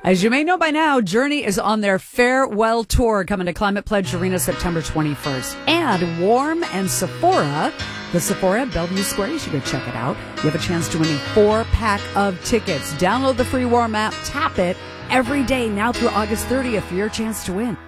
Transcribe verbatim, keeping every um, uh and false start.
As you may know by now, Journey is on their farewell tour coming to Climate Pledge Arena September twenty-first. And Warm and Sephora, the Sephora at Bellevue Square, you should go check it out. You have a chance to win a four-pack of tickets. Download the free Warm app, tap it every day now through August thirtieth for your chance to win.